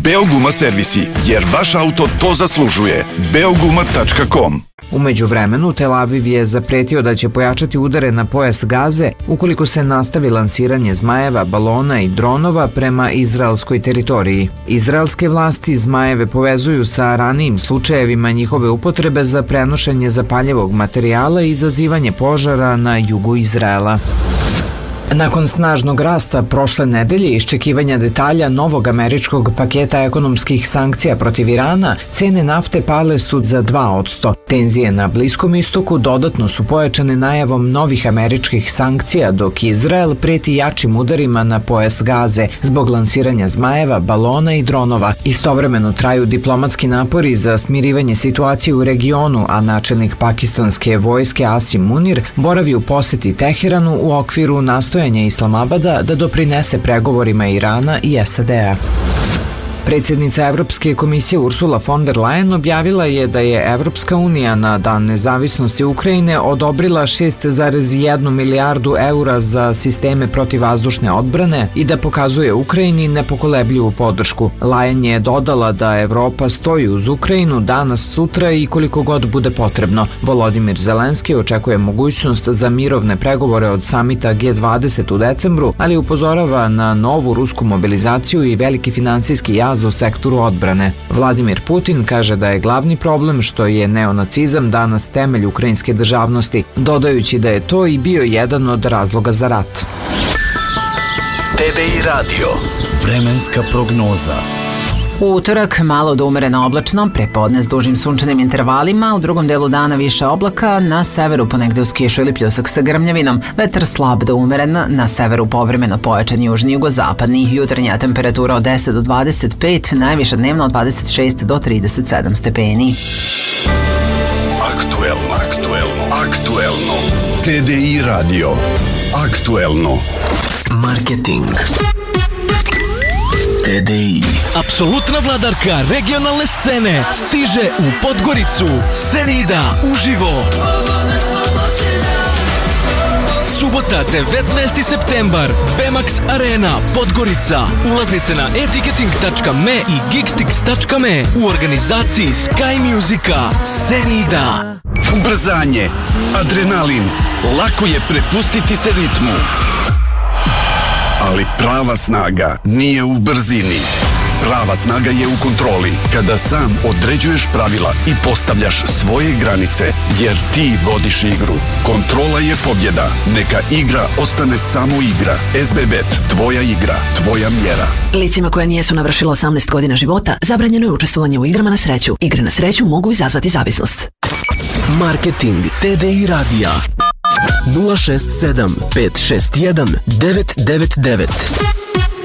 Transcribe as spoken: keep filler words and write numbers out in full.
Beoguma servisi, jer vaš auto to zaslužuje. beoguma tačka com. U međuvremenu, Tel Aviv je zapretio da će pojačati udare na pojas Gaze ukoliko se nastavi lansiranje zmajeva, balona i dronova prema izraelskoj teritoriji. Izraelske vlasti zmajeve povezuju sa ranijim slučajevima njihove upotrebe za prenošenje zapaljivog materijala i izazivanje požara na jugu Izraela. Nakon snažnog rasta prošle nedelje i iščekivanja detalja novog američkog paketa ekonomskih sankcija protiv Irana, cene nafte pale su za dva posto. Tenzije na Bliskom istoku dodatno su pojačane najavom novih američkih sankcija, dok Izrael preti jačim udarima na pojas Gaze zbog lansiranja zmajeva, balona i dronova. Istovremeno traju diplomatski napori za smirivanje situacije u regionu, a načelnik pakistanske vojske Asim Munir boravi u poseti Teheranu u okviru nastojanja Islamabada da doprinese pregovorima Irana i S A D-a. Predsjednica Evropske komisije Ursula von der Leyen objavila je da je Evropska unija na Dan nezavisnosti Ukrajine odobrila šest zarez jedan milijardu eura za sisteme protivvazdušne odbrane i da pokazuje Ukrajini nepokolebljivu podršku. Leyen je dodala da Evropa stoji uz Ukrajinu danas, sutra i koliko god bude potrebno. Volodimir Zelenski očekuje mogućnost za mirovne pregovore od samita G dvadeset u decembru, ali upozorava na novu rusku mobilizaciju i veliki finansijski jaz u sektoru odbrane. Vladimir Putin kaže da je glavni problem što je neonacizam danas temelj ukrajinske državnosti, dodajući da je to i bio jedan od razloga za rat. T D I Radio. Vremenska prognoza. U utorak malo do umereno oblačno, prepodne s dužim sunčanim intervalima, u drugom delu dana više oblaka, na severu ponegde uz kišu ili pljusak sa grmljavinom, vetar slab do umeren, na severu povremeno pojačan južni jugozapadni, jutarnja temperatura od deset do dvadeset pet, najviša dnevno od dvadeset šest do trideset sedam stepeni. Aktuelno, aktuelno, aktuelno. T D I Radio. Aktuelno. Marketing. T D I. Apsolutna vladarka regionalne scene stiže u Podgoricu. Senida uživo. Subota devetnaesti septembar, Bemax Arena, Podgorica. Ulaznice na e ticketing tačka me i geekstix tačka me u organizaciji Sky Musica. Senida. Ubrzanje, adrenalin, lako je prepustiti se ritmu. Ali prava snaga nije u brzini. Prava snaga je u kontroli, kada sam određuješ pravila i postavljaš svoje granice, jer ti vodiš igru. Kontrola je pobjeda. Neka igra ostane samo igra. S B Bet, tvoja igra, tvoja mjera. Licima koja nijesu navršila osamnaest godina života, zabranjeno je učestvovanje u igrama na sreću. Igre na sreću mogu izazvati zavisnost. Marketing T D I radija nula šest sedam pet šest jedan devet devet devet.